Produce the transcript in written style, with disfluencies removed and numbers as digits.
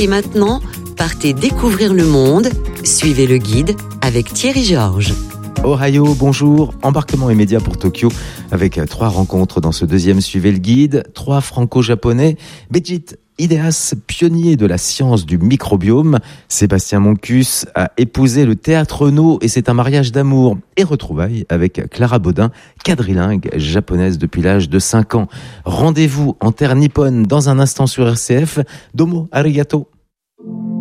Et maintenant, partez découvrir le monde. Suivez le guide avec Thierry Georges. Ohio, bonjour. Embarquement immédiat pour Tokyo avec 3 rencontres dans ce deuxième Suivez le guide. 3 franco-japonais. Béjit Ideas, pionnier de la science du microbiome. Sébastien Moncus a épousé le théâtre No et c'est un mariage d'amour. Et retrouvailles avec Clara Baudin, quadrilingue japonaise depuis l'âge de 5 ans. Rendez-vous en terre nippone dans un instant sur RCF. Domo arigato.